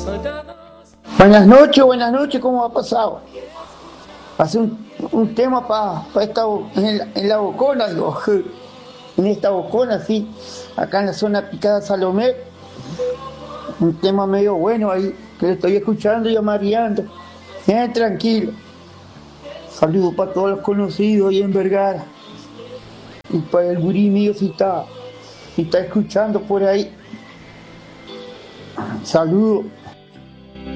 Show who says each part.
Speaker 1: Buenas noches, ¿cómo ha pasado? Hace un tema para esta en la bocona, digo, en esta bocona, sí, acá en la zona picada Salomé, un tema medio bueno ahí, que lo estoy escuchando y amareando. Bien, tranquilo. Saludos para todos los conocidos ahí en Vergara. Y para el gurí mío si está escuchando por ahí. Saludos.